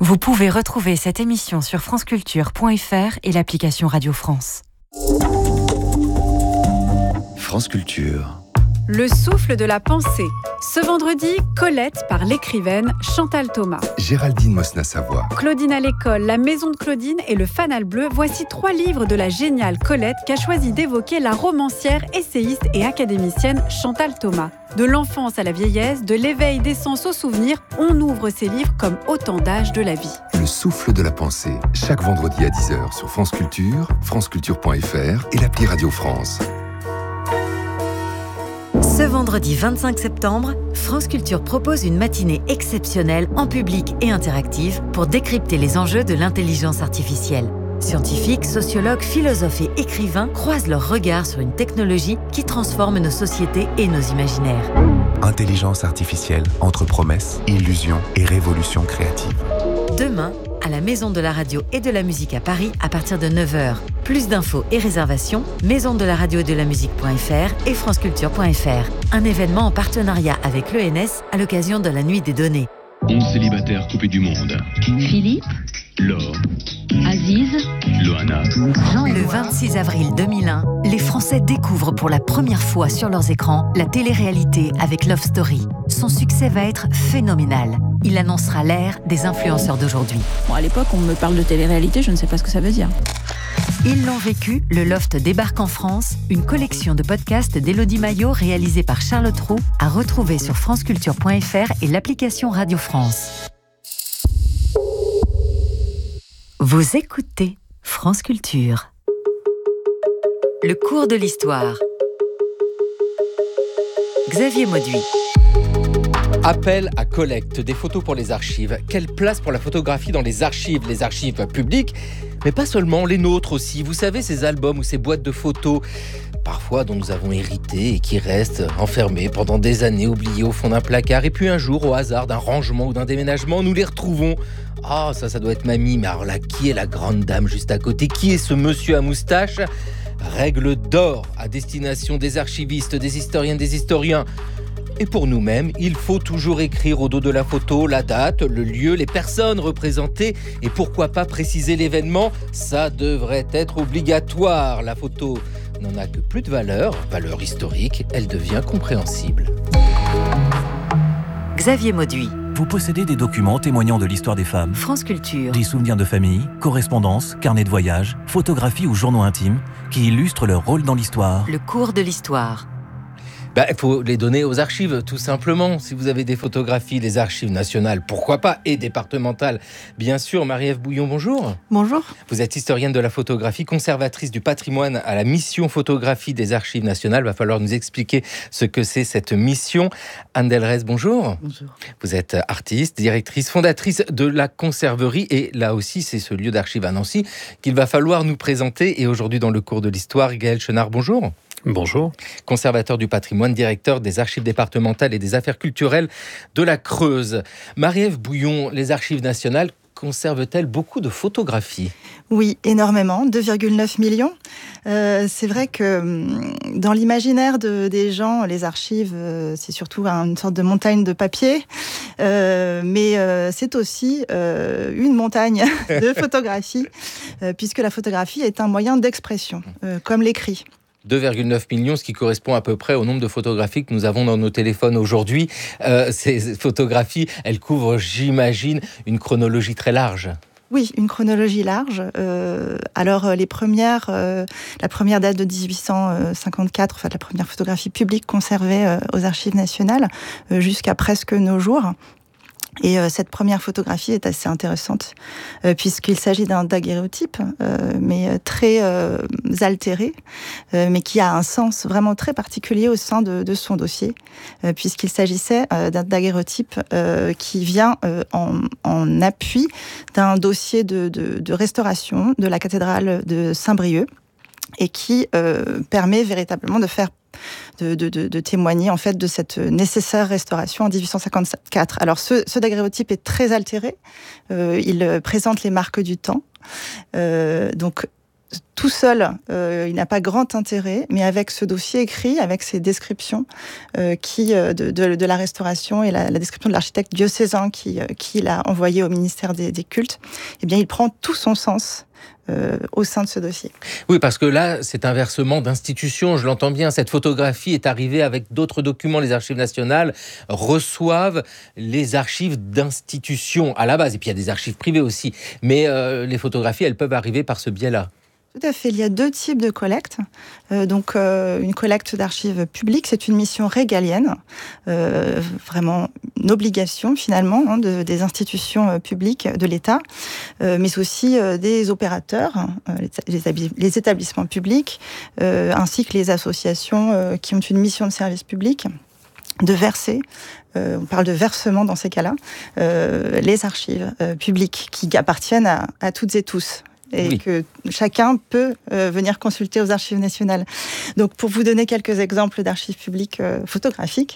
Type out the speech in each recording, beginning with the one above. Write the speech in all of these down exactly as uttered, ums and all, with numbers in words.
Vous pouvez retrouver cette émission sur franceculture point f r et l'application Radio France. France Culture. Le souffle de la pensée. Ce vendredi, Colette par l'écrivaine Chantal Thomas. Géraldine Mosna-Savoie. Claudine à l'école, La maison de Claudine et Le Fanal bleu. Voici trois livres de la géniale Colette qu'a choisi d'évoquer la romancière, essayiste et académicienne Chantal Thomas. De l'enfance à la vieillesse, de l'éveil des sens au souvenir, on ouvre ces livres comme autant d'âges de la vie. Le souffle de la pensée, chaque vendredi à dix heures sur France Culture, franceculture point f r et l'appli Radio France. Ce vendredi vingt-cinq septembre, France Culture propose une matinée exceptionnelle en public et interactive pour décrypter les enjeux de l'intelligence artificielle. Scientifiques, sociologues, philosophes et écrivains croisent leurs regards sur une technologie qui transforme nos sociétés et nos imaginaires. Intelligence artificielle entre promesses, illusions et révolution créative. Demain, à la Maison de la Radio et de la Musique à Paris à partir de neuf heures. Plus d'infos et réservations, maison de la radio et de la musique point f r et franceculture point f r. Un événement en partenariat avec l'E N S à l'occasion de la Nuit des données. onze célibataires coupés du monde. Philippe, Laure, Aziz, Loana. Le vingt-six avril deux mille un, les Français découvrent pour la première fois sur leurs écrans la télé-réalité avec Love Story. Son succès va être phénoménal. Il annoncera l'ère des influenceurs d'aujourd'hui. Bon, à l'époque, on me parle de télé-réalité, je ne sais pas ce que ça veut dire. Ils l'ont vécu, le Loft débarque en France, une collection de podcasts d'Élodie Maillot réalisée par Charlotte Roux, à retrouver sur franceculture point f r et l'application Radio France. Vous écoutez France Culture. Le cours de l'histoire. Xavier Mauduit. Appel à collecte des photos pour les archives. Quelle place pour la photographie dans les archives, les archives publiques, mais pas seulement, les nôtres aussi. Vous savez, ces albums ou ces boîtes de photos, parfois dont nous avons hérité et qui restent enfermés pendant des années, oubliés au fond d'un placard. Et puis un jour, au hasard d'un rangement ou d'un déménagement, nous les retrouvons. Ah, ça, ça doit être mamie. Mais alors là, qui est la grande dame juste à côté ? Qui est ce monsieur à moustache ? Règle d'or à destination des archivistes, des historiennes, des historiens. Et pour nous-mêmes, il faut toujours écrire au dos de la photo la date, le lieu, les personnes représentées et pourquoi pas préciser l'événement. Ça devrait être obligatoire. La photo n'en a que plus de valeur, valeur historique, elle devient compréhensible. Xavier Mauduit. Vous possédez des documents témoignant de l'histoire des femmes, France Culture. des souvenirs de famille, correspondances, carnets de voyage, photographies ou journaux intimes qui illustrent leur rôle dans l'histoire. Le cours de l'histoire. Bah, il faut les donner aux archives, tout simplement. Si vous avez des photographies, les archives nationales, pourquoi pas, et départementales, bien sûr. Marie-Ève Bouillon, bonjour. Bonjour. Vous êtes historienne de la photographie, conservatrice du patrimoine à la mission photographie des archives nationales. Il va falloir nous expliquer ce que c'est cette mission. Anne Delrez, bonjour. Bonjour. Vous êtes artiste, directrice, fondatrice de la Conserverie, et là aussi, c'est ce lieu d'archives à Nancy qu'il va falloir nous présenter. Et aujourd'hui, dans le cours de l'histoire, Gaël Chenard, bonjour. Bonjour. Conservateur du patrimoine, directeur des archives départementales et des affaires culturelles de la Creuse. Marie-Ève Bouillon, les archives nationales conservent-elles beaucoup de photographies ? Oui, énormément, deux virgule neuf millions. Euh, c'est vrai que dans l'imaginaire de, des gens, les archives, euh, c'est surtout une sorte de montagne de papier, euh, mais euh, c'est aussi euh, une montagne de photographies, euh, puisque la photographie est un moyen d'expression, euh, comme l'écrit. deux virgule neuf millions, ce qui correspond à peu près au nombre de photographies que nous avons dans nos téléphones aujourd'hui. Euh, ces photographies, elles couvrent, j'imagine, une chronologie très large. Oui, une chronologie large. Euh, alors, les premières, euh, la première date de dix-huit cent cinquante-quatre, enfin, la première photographie publique conservée euh, aux archives nationales, euh, jusqu'à presque nos jours. Et euh, cette première photographie est assez intéressante, euh, puisqu'il s'agit d'un daguerréotype, euh, mais très euh, altéré, euh, mais qui a un sens vraiment très particulier au sein de, de son dossier, euh, puisqu'il s'agissait euh, d'un daguerréotype euh, qui vient euh, en, en appui d'un dossier de, de, de restauration de la cathédrale de Saint-Brieuc, et qui euh, permet véritablement de faire De, de, de, de témoigner en fait de cette nécessaire restauration en dix-huit cent cinquante-quatre. Alors ce, ce daguerréotype est très altéré, euh, il présente les marques du temps, euh, donc tout seul, euh, il n'a pas grand intérêt, mais avec ce dossier écrit, avec ces descriptions euh, qui, euh, de, de, de la restauration et la, la description de l'architecte diocésain qui, euh, qui l'a envoyé au ministère des, des Cultes, eh bien, il prend tout son sens euh, au sein de ce dossier. Oui, parce que là, c'est un versement d'institutions, je l'entends bien. Cette photographie est arrivée avec d'autres documents. Les archives nationales reçoivent les archives d'institutions à la base. Et puis, il y a des archives privées aussi. Mais euh, les photographies, elles peuvent arriver par ce biais-là. Tout à fait. Il y a deux types de collectes. Euh, donc, euh, une collecte d'archives publiques, c'est une mission régalienne, euh, vraiment une obligation finalement hein, de, des institutions euh, publiques de l'État, euh, mais aussi euh, des opérateurs, euh, les, les, les établissements publics, euh, ainsi que les associations euh, qui ont une mission de service public, de verser. Euh, on parle de versement dans ces cas-là, euh, les archives euh, publiques qui appartiennent à, à toutes et tous. Et oui. que chacun peut euh, venir consulter aux archives nationales. Donc, pour vous donner quelques exemples d'archives publiques euh, photographiques,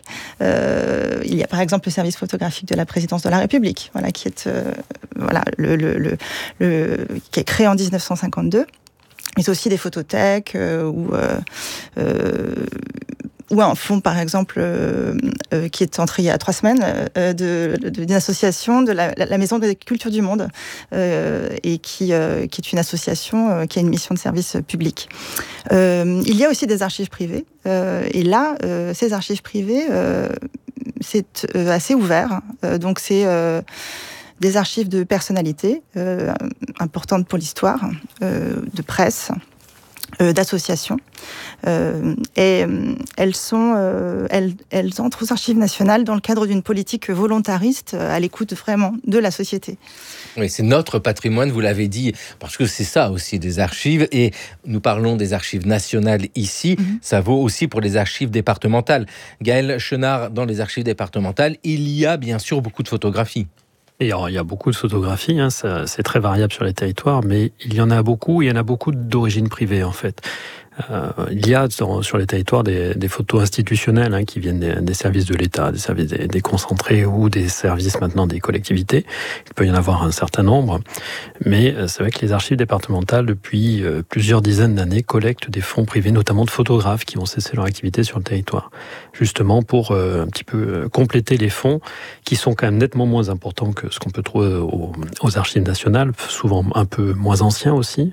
euh, il y a par exemple le service photographique de la présidence de la République, voilà, qui est euh, voilà le, le, le, le qui est créé en dix-neuf cent cinquante-deux, mais aussi des photothèques euh, ou euh, euh, ou un fonds, par exemple, euh, euh, qui est entré il y a trois semaines, euh, de, de, d'une association de la, la Maison des Cultures du Monde, euh, et qui, euh, qui est une association euh, qui a une mission de service public. Euh, il y a aussi des archives privées, euh, et là, euh, ces archives privées, euh, c'est euh, assez ouvert. Euh, donc, c'est euh, des archives de personnalités euh, importantes pour l'histoire, euh, de presse, Euh, d'associations euh, et euh, elles sont euh, elles, elles entrent aux archives nationales dans le cadre d'une politique volontariste euh, à l'écoute vraiment de la société. Oui, c'est notre patrimoine, vous l'avez dit, parce que c'est ça aussi des archives, et nous parlons des archives nationales ici, mm-hmm. ça vaut aussi pour les archives départementales. Gaëlle Chenard, dans les archives départementales, il y a bien sûr beaucoup de photographies. Et alors, il y a beaucoup de photographies, hein, ça, c'est très variable sur les territoires, mais il y en a beaucoup, il y en a beaucoup d'origine privée en fait. Euh, il y a sur, sur les territoires des, des photos institutionnelles hein, qui viennent des, des services de l'État, des services des, des concentrés ou des services maintenant des collectivités. Il peut y en avoir un certain nombre, mais c'est vrai que les archives départementales, depuis euh, plusieurs dizaines d'années, collectent des fonds privés, notamment de photographes qui ont cessé leur activité sur le territoire, justement pour euh, un petit peu euh, compléter les fonds qui sont quand même nettement moins importants que ce qu'on peut trouver aux, aux archives nationales, souvent un peu moins anciens aussi,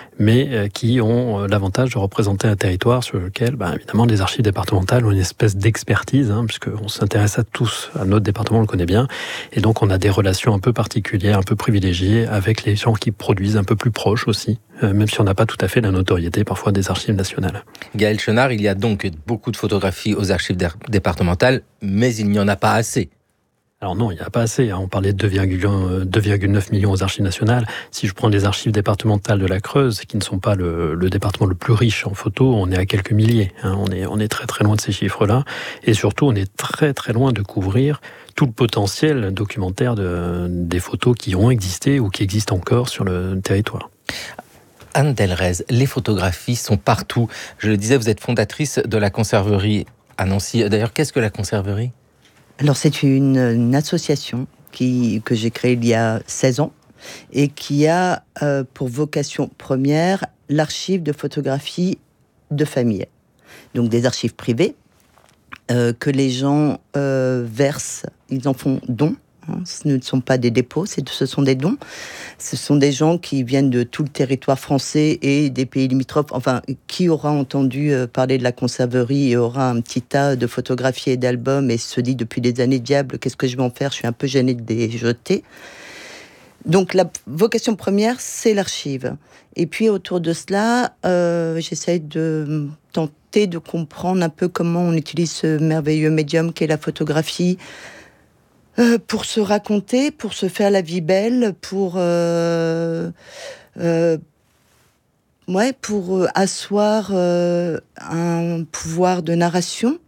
mais qui ont l'avantage de représenter un territoire sur lequel, ben, évidemment, les archives départementales ont une espèce d'expertise, hein, puisqu'on s'intéresse à tous, à notre département, on le connaît bien, et donc on a des relations un peu particulières, un peu privilégiées avec les gens qui produisent un peu plus proches aussi, euh, même si on n'a pas tout à fait la notoriété parfois des archives nationales. Gaëlle Chenard, il y a donc beaucoup de photographies aux archives départementales, mais il n'y en a pas assez. Alors non, il n'y a pas assez. On parlait de deux virgule neuf millions aux archives nationales. Si je prends les archives départementales de la Creuse, qui ne sont pas le, le département le plus riche en photos, on est à quelques milliers. Hein. On est, on est très très loin de ces chiffres-là. Et surtout, on est très très loin de couvrir tout le potentiel documentaire de, des photos qui ont existé ou qui existent encore sur le territoire. Anne Delrez, les photographies sont partout. Je le disais, vous êtes fondatrice de la Conserverie à Nancy. D'ailleurs, qu'est-ce que la Conserverie ? Alors, c'est une, une association qui, que j'ai créée il y a seize ans et qui a euh, pour vocation première l'archive de photographies de famille. Donc, des archives privées euh, que les gens euh, versent, ils en font don. Hein, ce ne sont pas des dépôts, c'est, ce sont des dons. Ce sont des gens qui viennent de tout le territoire français et des pays limitrophes. Enfin, qui aura entendu parler de la Conserverie et aura un petit tas de photographies et d'albums et se dit depuis des années, diable, qu'est-ce que je vais en faire ? Je suis un peu gênée de les jeter. Donc, la vocation première, c'est l'archive. Et puis, autour de cela, euh, j'essaie de tenter de comprendre un peu comment on utilise ce merveilleux médium qu'est la photographie, Euh, pour se raconter, pour se faire la vie belle, pour euh, euh, ouais, pour asseoir euh, un pouvoir de narration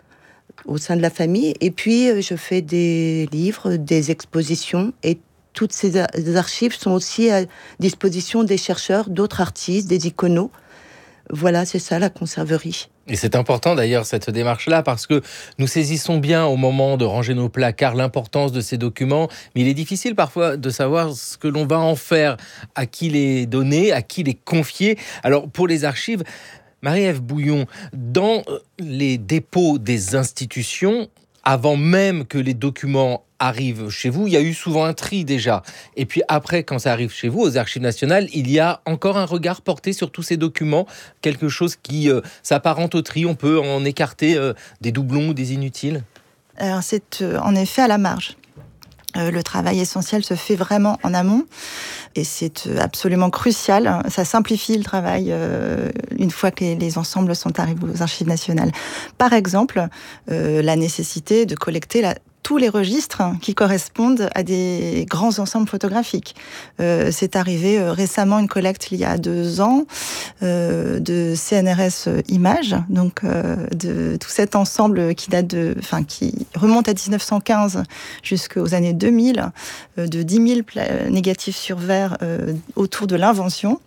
au sein de la famille. Et puis, euh, je fais des livres, des expositions, et toutes ces archives sont aussi à disposition des chercheurs, d'autres artistes, des iconos. Voilà, c'est ça la Conserverie. Et c'est important d'ailleurs cette démarche-là parce que nous saisissons bien au moment de ranger nos placards l'importance de ces documents, mais il est difficile parfois de savoir ce que l'on va en faire, à qui les donner, à qui les confier. Alors pour les archives, Marie-Ève Bouillon, dans les dépôts des institutions, avant même que les documents arrivent chez vous, il y a eu souvent un tri déjà. Et puis après, quand ça arrive chez vous, aux Archives nationales, il y a encore un regard porté sur tous ces documents, quelque chose qui euh, s'apparente au tri. On peut en écarter euh, des doublons ou des inutiles. Alors c'est euh, en effet à la marge. Euh, le travail essentiel se fait vraiment en amont et c'est euh, absolument crucial. Ça simplifie le travail euh, une fois que les, les ensembles sont arrivés aux Archives nationales. Par exemple, euh, la nécessité de collecter la tous les registres qui correspondent à des grands ensembles photographiques. Euh, c'est arrivé euh, récemment une collecte il y a deux ans euh, de C N R S Images, donc euh, de tout cet ensemble qui date de, enfin qui remonte à dix-neuf cent quinze jusqu'aux années deux mille, euh, de dix mille pla- négatifs sur verre euh, autour de l'invention.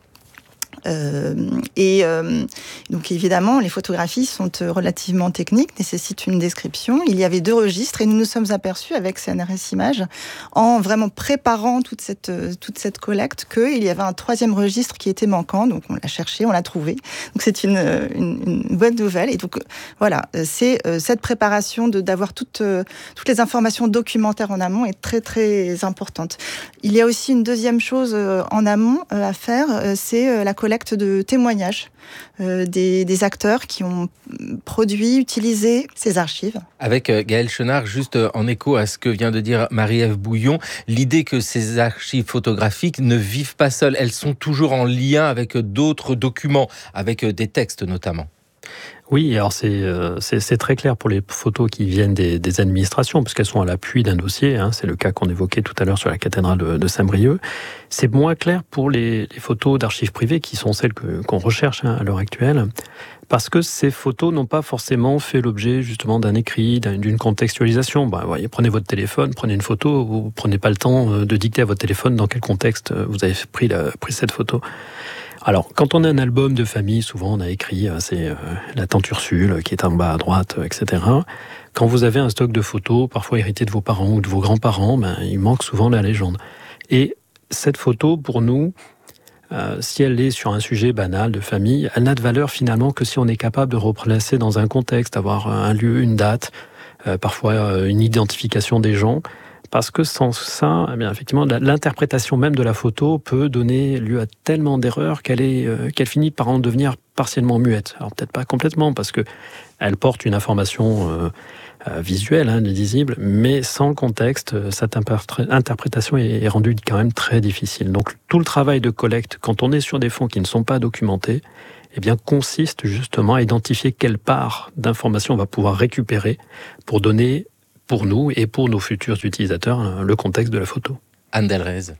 Euh, et euh, donc évidemment, les photographies sont relativement techniques, nécessitent une description. Il y avait deux registres et nous nous sommes aperçus avec C N R S Images, en vraiment préparant toute cette, toute cette collecte, qu'il y avait un troisième registre qui était manquant. Donc on l'a cherché, on l'a trouvé. Donc c'est une, une, une bonne nouvelle. Et donc voilà, c'est cette préparation de, d'avoir toutes, toutes les informations documentaires en amont est très très importante. Il y a aussi une deuxième chose en amont à faire, c'est la collecte de témoignages euh, des, des acteurs qui ont produit, utilisé ces archives. Avec euh, Gaëlle Chenard, juste euh, en écho à ce que vient de dire Marie-Ève Bouillon, l'idée que ces archives photographiques ne vivent pas seules, elles sont toujours en lien avec d'autres documents, avec euh, des textes notamment. Oui, alors c'est, euh, c'est, c'est très clair pour les photos qui viennent des, des administrations, puisqu'elles sont à l'appui d'un dossier. Hein, c'est le cas qu'on évoquait tout à l'heure sur la cathédrale de, de Saint-Brieuc. C'est moins clair pour les, les photos d'archives privées, qui sont celles que, qu'on recherche hein, à l'heure actuelle, parce que ces photos n'ont pas forcément fait l'objet justement d'un écrit, d'un, d'une contextualisation. Ben, voyez, prenez votre téléphone, prenez une photo, vous prenez pas le temps de dicter à votre téléphone dans quel contexte vous avez pris, la, pris cette photo. Alors, quand on a un album de famille, souvent on a écrit, c'est euh, la tante Ursule qui est en bas à droite, et cetera. Quand vous avez un stock de photos, parfois héritées de vos parents ou de vos grands-parents, ben, il manque souvent la légende. Et cette photo, pour nous, euh, si elle est sur un sujet banal de famille, elle n'a de valeur finalement que si on est capable de replacer dans un contexte, avoir un lieu, une date, euh, parfois euh, une identification des gens. Parce que sans ça, eh bien, effectivement, l'interprétation même de la photo peut donner lieu à tellement d'erreurs qu'elle, est, euh, qu'elle finit par en devenir partiellement muette. Alors peut-être pas complètement, parce qu'elle porte une information euh, euh, visuelle, hein, lisible, mais sans le contexte, cette interprétation est, est rendue quand même très difficile. Donc tout le travail de collecte, quand on est sur des fonds qui ne sont pas documentés, eh bien, consiste justement à identifier quelle part d'information on va pouvoir récupérer pour donner pour nous et pour nos futurs utilisateurs, le contexte de la photo. Anne Delrez.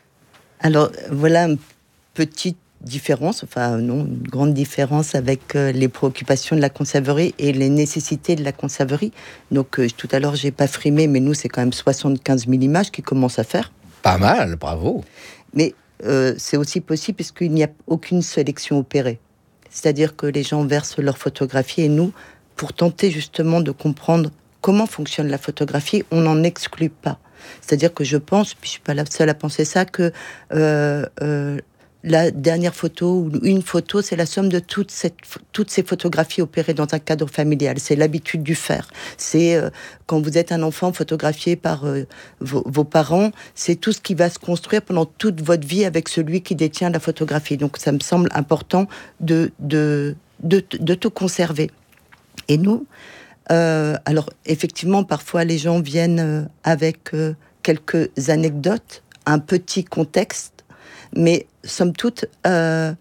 Alors, voilà une petite différence, enfin non, une grande différence avec euh, les préoccupations de la conserverie et les nécessités de la conserverie. Donc, euh, tout à l'heure, j'ai pas frimé, mais nous, c'est quand même soixante-quinze mille images qui commencent à faire. Pas mal, bravo. Mais euh, c'est aussi possible puisqu'il n'y a aucune sélection opérée. C'est-à-dire que les gens versent leurs photographies et nous, pour tenter justement de comprendre comment fonctionne la photographie, on n'en exclut pas. C'est-à-dire que je pense, puis je ne suis pas la seule à penser ça, que euh, euh, la dernière photo ou une photo, c'est la somme de toute cette, toutes ces photographies opérées dans un cadre familial. C'est l'habitude du faire. C'est euh, quand vous êtes un enfant photographié par euh, vos, vos parents, c'est tout ce qui va se construire pendant toute votre vie avec celui qui détient la photographie. Donc ça me semble important de, de, de, de tout conserver. Et nous, Euh, alors, effectivement, parfois, les gens viennent euh, avec euh, quelques anecdotes, un petit contexte, mais somme toute, euh,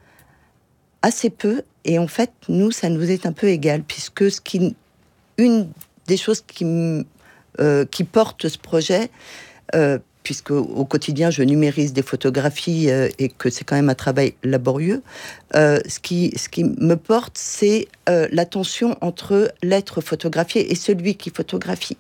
assez peu. Et en fait, nous, ça nous est un peu égal, puisque ce qui, une des choses qui, euh, qui porte ce projet, euh, puisque au quotidien, je numérise des photographies euh, et que c'est quand même un travail laborieux, euh, ce, qui, ce qui me porte, c'est euh, la tension entre l'être photographié et celui qui photographie.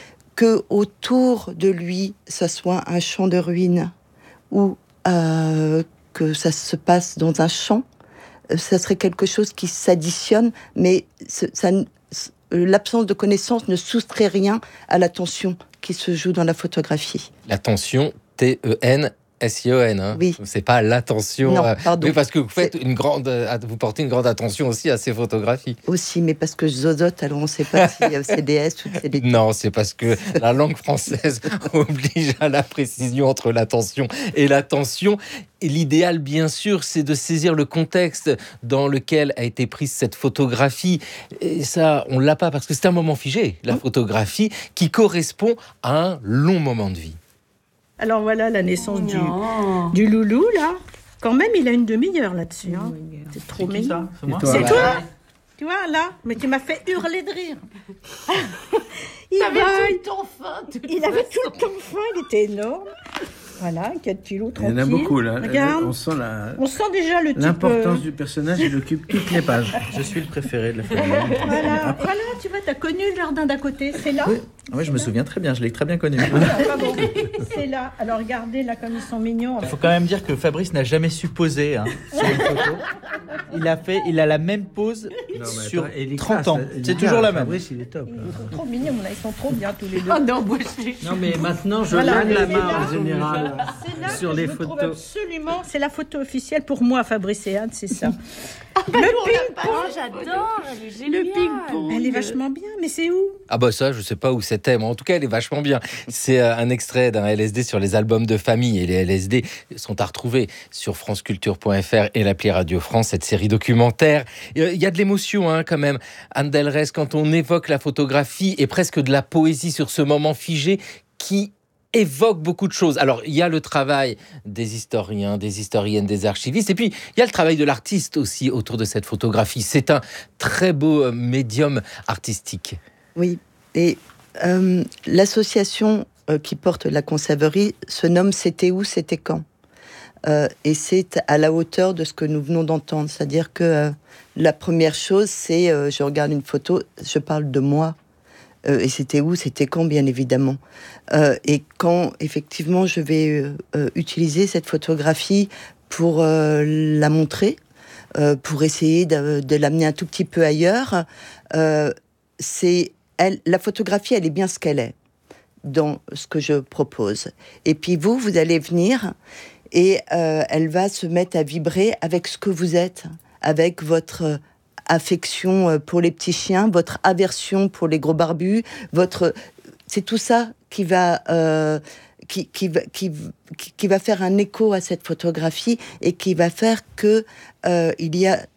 Que autour de lui, ça soit un champ de ruines ou euh, que ça se passe dans un champ, ça serait quelque chose qui s'additionne, mais ce, ça, l'absence de connaissance ne soustrait rien à la tension qui se joue dans la photographie. La tension, T E N S I O N, hein. Oui. C'est pas l'attention. Non, euh, pardon. Oui, parce que vous faites C'est... une grande, vous portez une grande attention aussi à ces photographies. Aussi, mais parce que je zozote, alors on ne sait pas si c'est D S ou c'est D T. Non, c'est parce que la langue française oblige à la précision entre l'attention et l'attention. Et l'idéal, bien sûr, c'est de saisir le contexte dans lequel a été prise cette photographie. Et ça, on l'a pas parce que c'est un moment figé, la photographie, qui correspond à un long moment de vie. Alors voilà la naissance du, du loulou, là. Quand même, il a une demi-heure là-dessus. Hein. C'est trop c'est mignon. C'est, moi c'est toi Tu vois, là. Mais tu m'as fait hurler de rire. il avait va... tout le temps faim. Il avait tout le temps faim, il était énorme. Voilà, quatre kilos, tranquille. Il y en a beaucoup, là. Regarde. On sent, la... On sent déjà le type... L'importance euh... du personnage, il occupe toutes les pages. Je suis le préféré de la famille. Voilà, voilà, tu vois, t'as connu le jardin d'à côté, c'est là. Oui. Oui, je me souviens très bien, je l'ai très bien connu. Ah bon, c'est là. Alors regardez, là, comme ils sont mignons. Il faut quand même dire que Fabrice n'a jamais su poser hein, sur une photo. Il a, fait, il a la même pose non, sur attends, trente ans. C'est, c'est toujours la même. Fabrice, il est top. Ils sont trop mignons, là, ils sont trop bien tous les deux. Oh non, moi, je... non mais maintenant, je voilà, lève la main là, en général là sur les photos. Absolument, c'est la photo officielle pour moi, Fabrice et Anne, c'est ça. Ah, le ping-pong, oh, j'adore, elle est géniale. Le ping-pong, elle est vachement bien, mais c'est où? Ah bah ça, je sais pas où c'était, mais en tout cas, elle est vachement bien. C'est un extrait d'un L S D sur les albums de famille, et les L S D sont à retrouver sur franceculture point f r et l'appli Radio France, cette série documentaire. Il y a de l'émotion hein, quand même. Anne Delrez, quand on évoque la photographie et presque de la poésie sur ce moment figé qui évoque beaucoup de choses. Alors, il y a le travail des historiens, des historiennes, des archivistes, et puis il y a le travail de l'artiste aussi autour de cette photographie. C'est un très beau médium artistique. Oui, et euh, l'association euh, qui porte la conserverie se nomme « C'était où, c'était quand ?» euh, et c'est à la hauteur de ce que nous venons d'entendre. C'est-à-dire que euh, la première chose, c'est, euh, je regarde une photo, je parle de moi. Euh, et c'était où, c'était quand, bien évidemment. Euh, et quand, effectivement, je vais euh, utiliser cette photographie pour euh, la montrer, euh, pour essayer de, de l'amener un tout petit peu ailleurs, euh, c'est, elle, la photographie, elle est bien ce qu'elle est dans ce que je propose. Et puis vous, vous allez venir et euh, elle va se mettre à vibrer avec ce que vous êtes, avec votre... affection pour les petits chiens, votre aversion pour les gros barbus, votre... c'est tout ça qui va, euh, qui, qui, qui, qui, qui va faire un écho à cette photographie et qui va faire que euh, il y a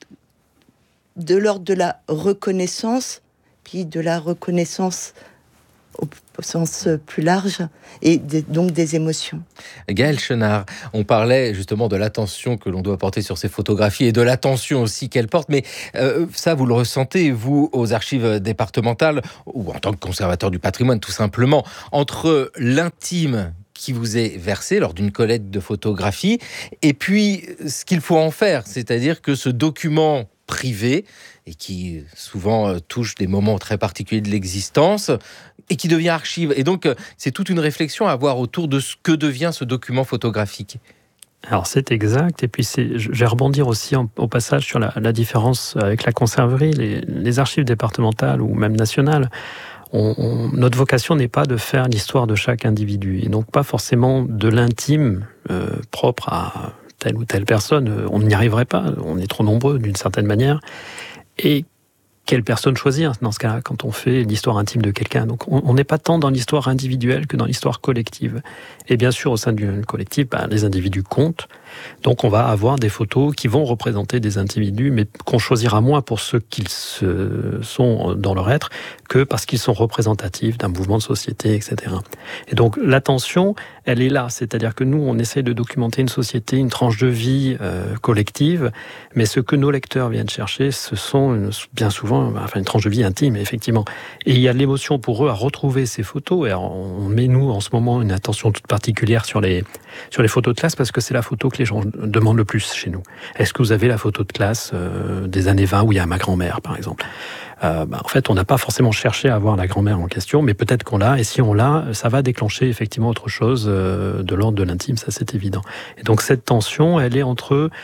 de l'ordre de la reconnaissance, puis de la reconnaissance au sens plus large, et des, donc des émotions. Gaëlle Chenard, on parlait justement de l'attention que l'on doit porter sur ces photographies et de l'attention aussi qu'elles portent, mais euh, ça, vous le ressentez, vous, aux archives départementales, ou en tant que conservateur du patrimoine, tout simplement, entre l'intime qui vous est versé lors d'une collecte de photographies, et puis ce qu'il faut en faire, c'est-à-dire que ce document privé, et qui souvent euh, touche des moments très particuliers de l'existence, et qui devient archive. Et donc, euh, c'est toute une réflexion à avoir autour de ce que devient ce document photographique. Alors, c'est exact. Et puis, c'est, je vais rebondir aussi en, au passage sur la, la différence avec la conserverie. Les, les archives départementales ou même nationales, on, on, notre vocation n'est pas de faire l'histoire de chaque individu, et donc pas forcément de l'intime euh, propre à telle ou telle personne. On n'y arriverait pas, on est trop nombreux d'une certaine manière. Et quelle personne choisir dans ce cas-là, quand on fait l'histoire intime de quelqu'un. Donc on n'est pas tant dans l'histoire individuelle que dans l'histoire collective. Et bien sûr, au sein d'une collective, bah, les individus comptent. Donc on va avoir des photos qui vont représenter des individus, mais qu'on choisira moins pour ceux qu'ils se sont dans leur être, que parce qu'ils sont représentatifs d'un mouvement de société, et cetera. Et donc l'attention, elle est là. C'est-à-dire que nous, on essaie de documenter une société, une tranche de vie euh, collective, mais ce que nos lecteurs viennent chercher, ce sont une, bien souvent enfin, une tranche de vie intime, effectivement. Et il y a de l'émotion pour eux à retrouver ces photos. Et on met, nous, en ce moment, une attention toute particulière sur les, sur les photos de classe, parce que c'est la photo que les gens demandent le plus chez nous. Est-ce que vous avez la photo de classe euh, des années vingt où il y a ma grand-mère, par exemple ? Euh, bah, en fait, on n'a pas forcément cherché à avoir la grand-mère en question, mais peut-être qu'on l'a, et si on l'a, ça va déclencher effectivement autre chose euh, de l'ordre de l'intime, ça c'est évident. Et donc cette tension, elle est entre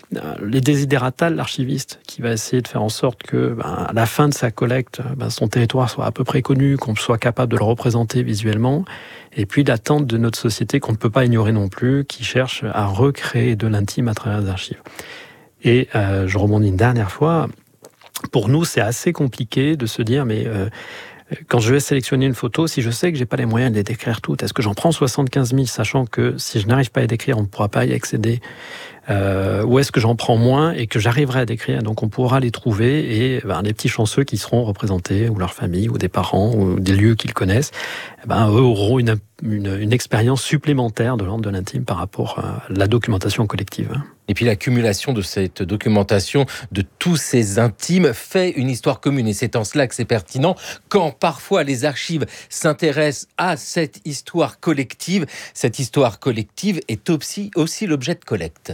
les desiderata de l'archiviste, qui va essayer de faire en sorte que, ben, à la fin de sa collecte, ben, son territoire soit à peu près connu, qu'on soit capable de le représenter visuellement, et puis l'attente de notre société qu'on ne peut pas ignorer non plus, qui cherche à recréer de l'intime à travers les archives. Et euh, je rebondis une dernière fois, pour nous c'est assez compliqué de se dire, mais euh, quand je vais sélectionner une photo, si je sais que j'ai pas les moyens de les décrire toutes, est-ce que j'en prends soixante-quinze mille, sachant que si je n'arrive pas à les décrire, on ne pourra pas y accéder, euh, ou est-ce que j'en prends moins et que j'arriverai à décrire, donc on pourra les trouver, et ben, les petits chanceux qui seront représentés, ou leur famille, ou des parents, ou des lieux qu'ils connaissent, ben, eux auront une, une, une expérience supplémentaire de l'ordre de l'intime par rapport à la documentation collective. Et puis l'accumulation de cette documentation, de tous ces intimes, fait une histoire commune. Et c'est en cela que c'est pertinent. Quand parfois les archives s'intéressent à cette histoire collective, cette histoire collective est aussi, aussi l'objet de collecte.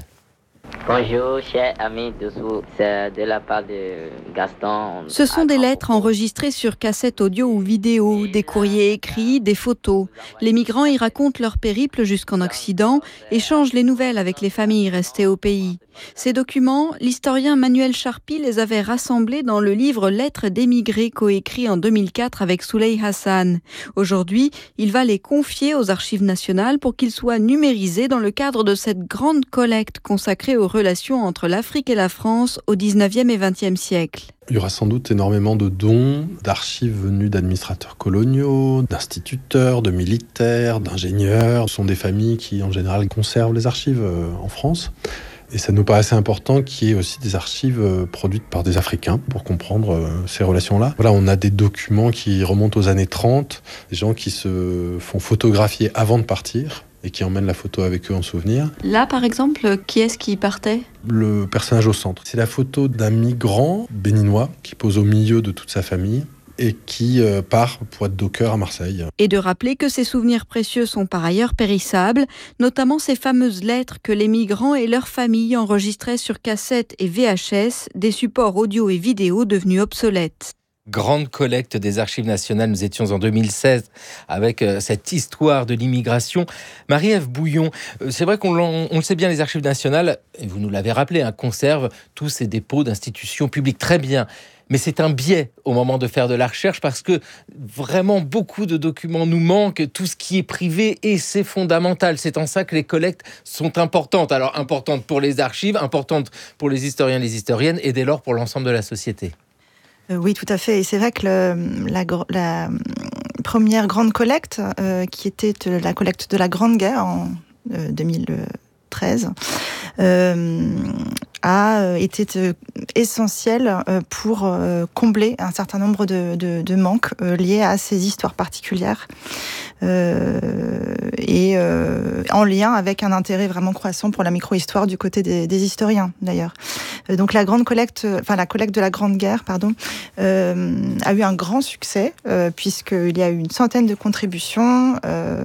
Bonjour, chers amis dessous, c'est de la part de Gaston. Ce sont des lettres enregistrées sur cassette audio ou vidéo, des courriers écrits, des photos. Les migrants y racontent leur périple jusqu'en Occident, échangent les nouvelles avec les familles restées au pays. Ces documents, l'historien Manuel Charpy les avait rassemblés dans le livre Lettres d'émigrés coécrit en deux mille quatre avec Souley Hassan. Aujourd'hui, il va les confier aux Archives nationales pour qu'ils soient numérisés dans le cadre de cette grande collecte consacrée aux relations entre l'Afrique et la France au dix-neuvième et vingtième siècle. Il y aura sans doute énormément de dons, d'archives venues d'administrateurs coloniaux, d'instituteurs, de militaires, d'ingénieurs. Ce sont des familles qui, en général, conservent les archives en France. Et ça nous paraissait important qu'il y ait aussi des archives produites par des Africains pour comprendre ces relations-là. Voilà, on a des documents qui remontent aux années trente, des gens qui se font photographier avant de partir et qui emmènent la photo avec eux en souvenir. Là, par exemple, qui est-ce qui partait ? Le personnage au centre. C'est la photo d'un migrant béninois qui pose au milieu de toute sa famille et qui euh, part pour être docker à Marseille. Et de rappeler que ces souvenirs précieux sont par ailleurs périssables, notamment ces fameuses lettres que les migrants et leurs familles enregistraient sur cassette et V H S, des supports audio et vidéo devenus obsolètes. Grande collecte des Archives nationales, nous étions en deux mille seize avec euh, cette histoire de l'immigration. Marie-Ève Bouillon, euh, c'est vrai qu'on on le sait bien, les Archives nationales, et vous nous l'avez rappelé, hein, conservent tous ces dépôts d'institutions publiques, très bien. Mais c'est un biais au moment de faire de la recherche parce que vraiment beaucoup de documents nous manquent, tout ce qui est privé, et c'est fondamental. C'est en ça que les collectes sont importantes. Alors importantes pour les archives, importantes pour les historiens et les historiennes, et dès lors pour l'ensemble de la société. Euh, oui, tout à fait. Et c'est vrai que le, la, la première grande collecte, euh, qui était la collecte de la Grande Guerre en euh, deux mille treize, euh, a été essentielle pour combler un certain nombre de, de, de manques liés à ces histoires particulières euh, et euh, en lien avec un intérêt vraiment croissant pour la micro-histoire du côté des, des historiens d'ailleurs. Donc la grande collecte, enfin la collecte de la Grande Guerre, pardon, euh, a eu un grand succès euh, puisqu'il y a eu une centaine de contributions. Euh,